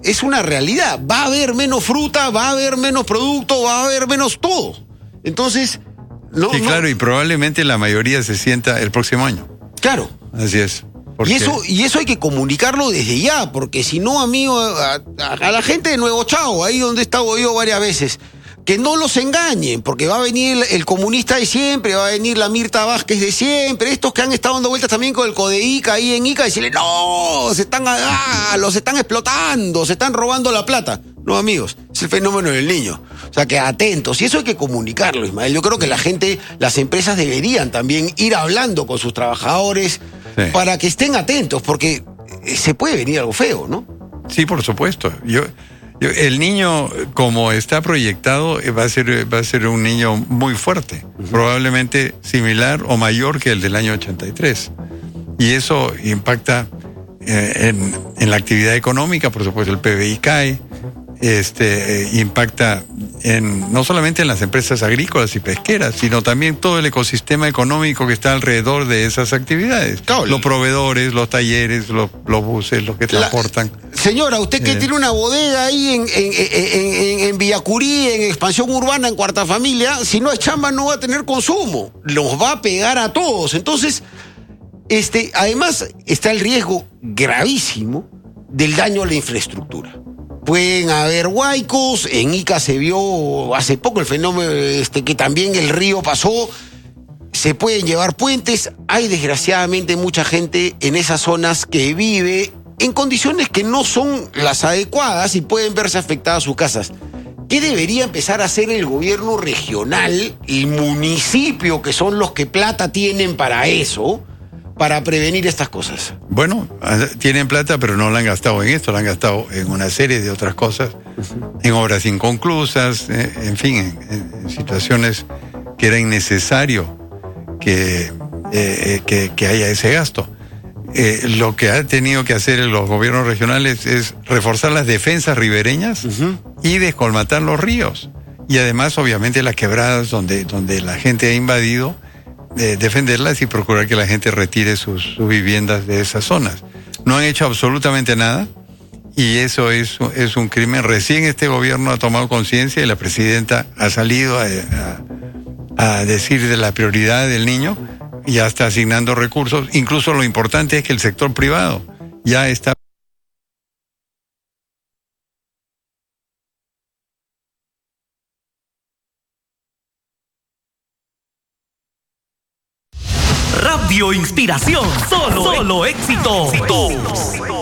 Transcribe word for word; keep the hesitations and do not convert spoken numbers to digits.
es una realidad. Va a haber menos fruta, va a haber menos producto, va a haber menos todo. Entonces, no. Sí, no, claro, y probablemente la mayoría se sienta el próximo año. Claro. Así es. Y eso, y eso hay que comunicarlo desde ya, porque si no, amigo, a, a, a la gente de Nuevo Chao, ahí donde he estado yo varias veces, que no los engañen, porque va a venir el, el comunista de siempre, va a venir la Mirta Vázquez de siempre, estos que han estado dando vueltas también con el Codeica ahí en Ica, y decirle, no, se están, ah, los están explotando, se están robando la plata. No, amigos, es el fenómeno del niño. O sea, que atentos, y eso hay que comunicarlo, Ismael. Yo creo que la gente, las empresas deberían también ir hablando con sus trabajadores, sí, para que estén atentos, porque se puede venir algo feo, ¿no? Sí, por supuesto. Yo, yo el niño, como está proyectado, va a ser, va a ser un niño muy fuerte, uh-huh, probablemente similar o mayor que el del año ochenta y tres. Y eso impacta eh, en, en la actividad económica, por supuesto, el P B I cae, este, eh, impacta en, no solamente en las empresas agrícolas y pesqueras, sino también todo el ecosistema económico que está alrededor de esas actividades. Claro, los proveedores, los talleres, los, los buses, los que transportan. La, señora, usted que eh. tiene una bodega ahí en, en, en, en, en Villacurí, en expansión urbana, en Cuarta Familia, si no hay chamba no va a tener consumo. Los va a pegar a todos. Entonces, este, además está el riesgo gravísimo del daño a la infraestructura. Pueden haber huaicos, en Ica se vio hace poco el fenómeno este, que también el río pasó, se pueden llevar puentes, hay desgraciadamente mucha gente en esas zonas que vive en condiciones que no son las adecuadas y pueden verse afectadas sus casas. ¿Qué debería empezar a hacer el gobierno regional, el municipio, que son los que plata tienen para eso, para prevenir estas cosas? Bueno, tienen plata, pero no la han gastado en esto, la han gastado en una serie de otras cosas, uh-huh, en obras inconclusas, eh, en fin, en, en situaciones que era innecesario que, eh, que, que haya ese gasto. Eh, lo que han tenido que hacer los gobiernos regionales es reforzar las defensas ribereñas, uh-huh, y descolmatar los ríos. Y además, obviamente, las quebradas donde, donde la gente ha invadido, de defenderlas y procurar que la gente retire sus, sus viviendas de esas zonas. No han hecho absolutamente nada y eso es, es un crimen. Recién este gobierno ha tomado conciencia y la presidenta ha salido a, a, a decir de la prioridad del niño, ya está asignando recursos. Incluso lo importante es que el sector privado ya está. Radio Inspiración, solo, solo éxitos. éxitos.